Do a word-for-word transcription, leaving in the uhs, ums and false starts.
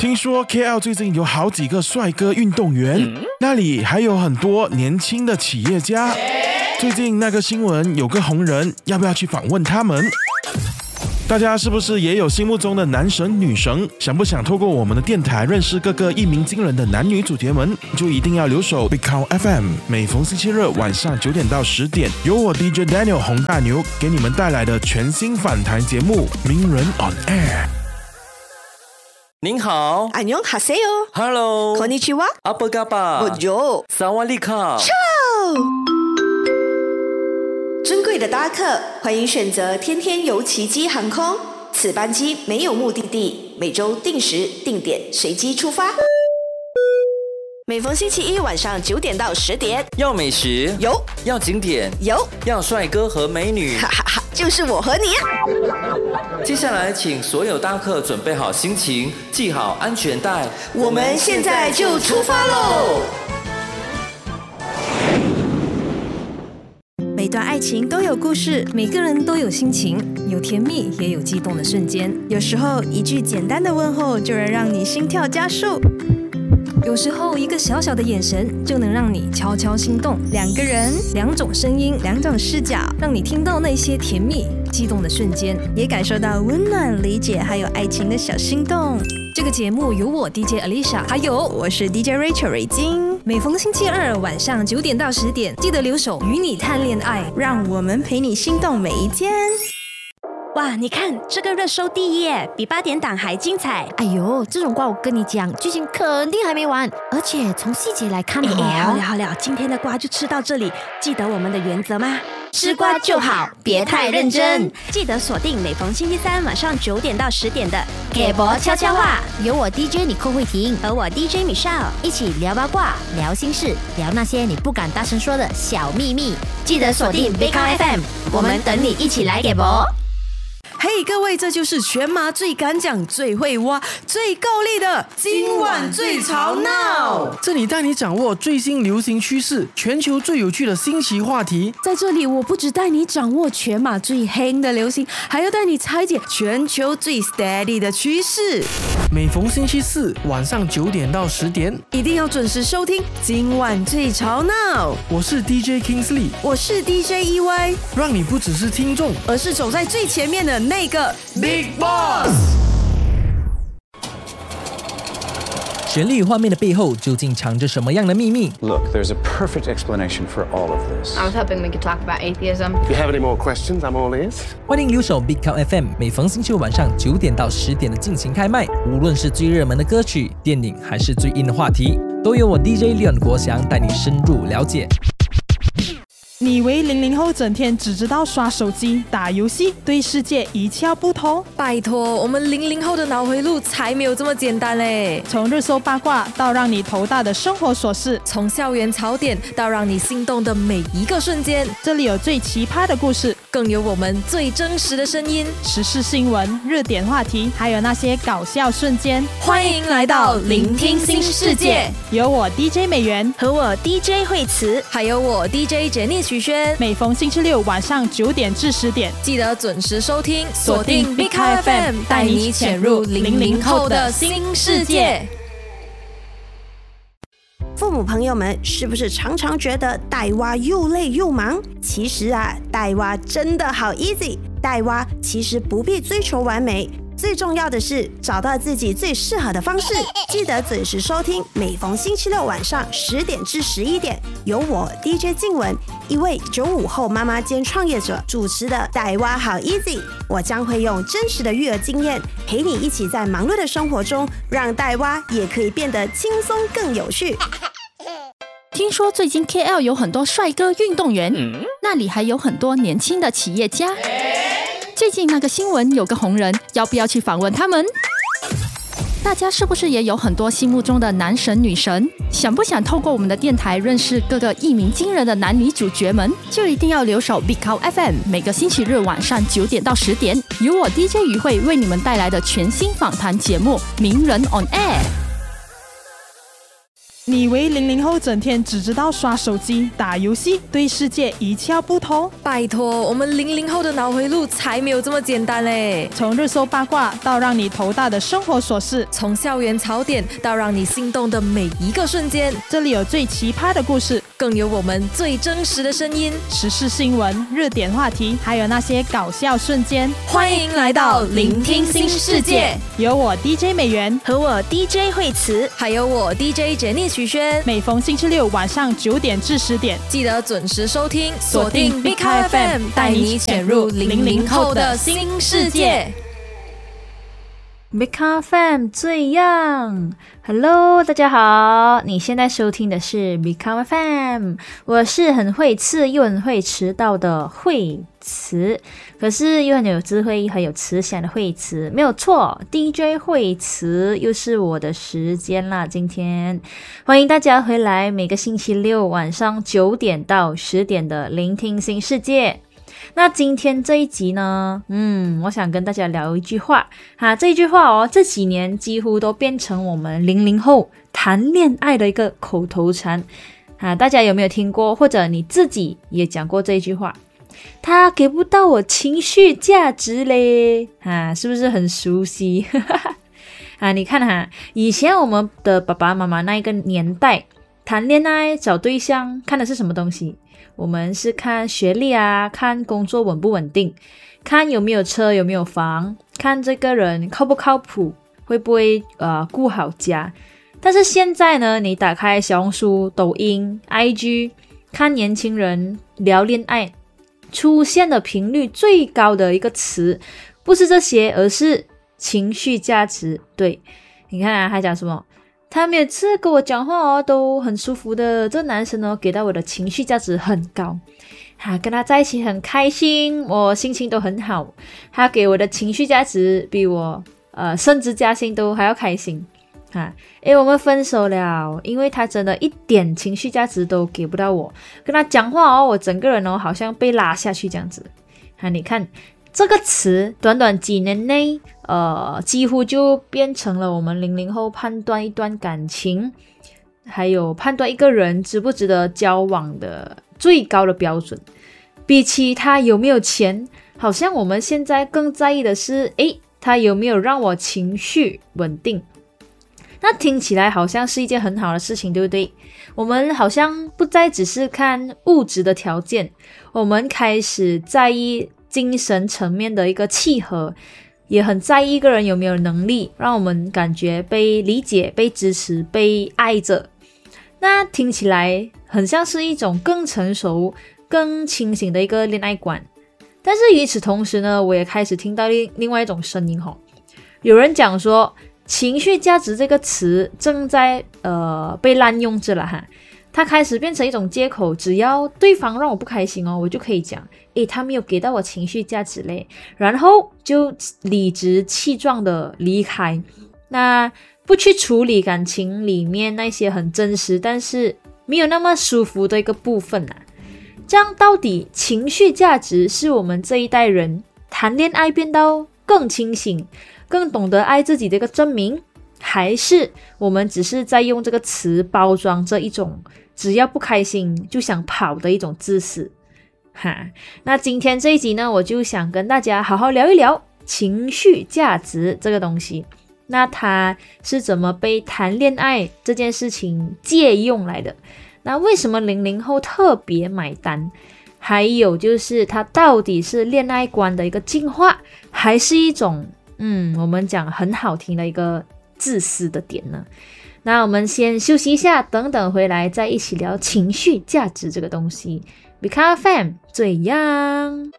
听说 K L 最近有好几个帅哥运动员，嗯、那里还有很多年轻的企业家。最近那个新闻有个红人，要不要去访问他们？大家是不是也有心目中的男神女神？想不想透过我们的电台认识各个一鸣惊人的男女主角们？就一定要留守 Big Cow F M， 每逢星期日晚上九点到十点，由我 D J Daniel 洪大牛给你们带来的全新访谈节目《名人 on Air》。 您好， 안녕하세요。 Hello， konnichiwa， apa kabar， Bonjour， 사와디카。 尊贵的搭客，欢迎选择天天游奇迹航空。此班机没有目的地，每周定时定点随机出发。每逢星期一晚上九点到十点， 要美食有， 要景点有， 要帅哥和美女， 哈哈哈，就是我和你。 接下来，请所有搭客准备好心情，系好安全带， 我们现在就出发喽！ 每段爱情都有故事，每个人都有心情，有甜蜜也有激动的瞬间。 有时候一句简单的问候就能让你心跳加速， 有时候一个小小的眼神就能让你悄悄心动。 两个人， 两种声音， 两种视角， 让你听到那些甜蜜激动的瞬间， 也感受到温暖、理解还有爱情的小心动。 这个节目由我 D J Alicia， 还有我是 D J Rachel 瑞金。 每逢星期二晚上九点到十点，记得留守与你谈恋爱， 让我们陪你心动每一天。 哇，你看这个热搜第一耶，比八点档还精彩。 哎呦，这种瓜我跟你讲，剧情肯定还没完，而且从细节来看， 哎哎，好了好了，今天的瓜就吃到这里。记得我们的原则吗？吃瓜就好，别太认真。记得锁定每逢星期三晚上九点到十点的给博悄悄话， 由我 D J 你寇慧婷和我 D J Michelle 一起聊八卦、聊心事、聊那些你不敢大声说的小秘密。 记得锁定 Big Cow F M， 我们等你一起来给博。 嘿、hey, 各位，这就是全马最敢讲、最会挖、最够力的今晚最吵闹。 这里带你掌握最新流行趋势，全球最有趣的新奇话题。 在这里，我不只带你掌握全马最黑的流行，还要带你拆解全球最 steady 的趋势。 每逢星期四晚上九点到十点， 一定要准时收听今晚最吵闹。 我是 D J Kingsley， 我是 D J E Y， 让你不只是听众， 而是走在最前面的那个 Big Boss。 旋律画面的背后究竟藏着什么样的秘密 ？Look, there's a perfect explanation for all of this. I was hoping we could talk about atheism. If you have any more questions, I'm all ears. 欢迎留守 Big Cow F M， 每逢星期五晚上九点到十点的进行开麦。无论是最热门的歌曲、电影，还是最硬的话题，都由我 D J Leon 国祥带你深入了解。 你以为零零后整天只知道刷手机、打游戏，对世界一窍不通？ 拜托，我们零零后的脑回路才没有这么简单嘞！ 从热搜八卦到让你头大的生活琐事， 从校园槽点到让你心动的每一个瞬间， 这里有最奇葩的故事， 更有我们最真实的声音， 时事新闻、热点话题，还有那些搞笑瞬间。 欢迎来到聆听新世界， 有我 D J 美元和我 D J 惠慈， 还有我 D J 简妮许轩。 每逢星期六晚上九点至十点， 记得准时收听，锁定 Big Cow F M， 带你潜入零零后的新世界。 父母朋友们是不是常常觉得带娃又累又忙？其实啊，带娃真的好 easy。带娃其实不必追求完美，最重要的是找到自己最适合的方式。记得准时收听，每逢星期六晚上十点至十一点，由我 D J 静雯，一位九五后妈妈兼创业者主持的带娃好 easy。我将会用真实的育儿经验，陪你一起在忙碌的生活中，让带娃也可以变得轻松更有趣。 听说最近 K L 有很多帅哥运动员，嗯、那里还有很多年轻的企业家。最近那个新闻有个红人，要不要去访问他们？大家是不是也有很多心目中的男神女神？想不想透过我们的电台认识各个一鸣惊人的男女主角们？就一定要留守 Big Cow F M， 每个星期日晚上九点到十点，由我 D J 于慧为你们带来的全新访谈节目《名人 on Air》。 你以为零零后整天只知道刷手机、打游戏，对世界一窍不通？ 拜托，我们零零后的脑回路才没有这么简单嘞！ 从热搜八卦到让你头大的生活琐事， 从校园槽点到让你心动的每一个瞬间， 这里有最奇葩的故事， 更有我们最真实的声音， 时事新闻、热点话题，还有那些搞笑瞬间。 欢迎来到聆听新世界， 有我 D J 美元和我 D J 惠慈， 还有我 D J 杰尼许轩。 每逢星期六晚上九点至十点， 记得准时收听，锁定 Big Car F M， 带你潜入零零后的新世界。 Big Car F M 最样 ，Hello， 大家好，你现在收听的是 Big Car F M， 我是很会刺又很会迟到的惠慈，可是又很有智慧很有慈祥的惠慈，没有错 ，D J 惠慈又是我的时间啦，今天欢迎大家回来，每个星期六晚上九点到十点的聆听新世界。那今天这一集呢，嗯，我想跟大家聊一句话哈，这一句话哦，这几年几乎都变成我们零零后谈恋爱的一个口头禅啊，大家有没有听过？或者你自己也讲过这一句话？他给不到我情绪价值嘞啊，是不是很熟悉？啊，你看哈，以前我们的爸爸妈妈那一个年代，谈恋爱找对象看的是什么东西？我们是看学历啊，看工作稳不稳定，看有没有车有没有房，看这个人靠不靠谱，会不会呃顾好家。但是现在呢，你打开小红书、抖音、I G， 看年轻人聊恋爱，出现的频率最高的一个词，不是这些，而是情绪价值。对，你看啊，他讲什么？他每次跟我讲话哦，都很舒服的。这男生呢，给到我的情绪价值很高，哈、啊，跟他在一起很开心，我心情都很好。他给我的情绪价值比我呃升职加薪都还要开心，哈、啊。诶，我们分手了，因为他真的一点情绪价值都给不到我。跟他讲话哦，我整个人哦好像被拉下去这样子。哈、啊，你看。这个词短短几年内呃，几乎就变成了我们零零后判断一段感情还有判断一个人值不值得交往的最高的标准。比起他有没有钱，好像我们现在更在意的是诶，他有没有让我情绪稳定。那听起来好像是一件很好的事情，对不对？我们好像不再只是看物质的条件，我们开始在意精神层面的一个契合，也很在意一个人有没有能力让我们感觉被理解、被支持、被爱着。那听起来很像是一种更成熟、更清醒的一个恋爱观。但是与此同时呢，我也开始听到另另外一种声音吼，有人讲说情绪价值这个词正在呃被滥用着了哈。它开始变成一种借口，只要对方让我不开心哦，我就可以讲，诶，他没有给到我情绪价值嘞，然后就理直气壮的离开，那不去处理感情里面那些很真实但是没有那么舒服的一个部分啊。这样到底情绪价值是我们这一代人谈恋爱变到更清醒、更懂得爱自己的一个证明，还是我们只是在用这个词包装这一种只要不开心就想跑的一种自私哈？那今天这一集呢，我就想跟大家好好聊一聊情绪价值这个东西。那它是怎么被谈恋爱这件事情借用来的？那为什么零零后特别买单？还有就是它到底是恋爱观的一个进化，还是一种嗯我们讲很好听的一个自私的点呢？那我们先休息一下，等等回来再一起聊情绪价值这个东西。Big Car F M 最样。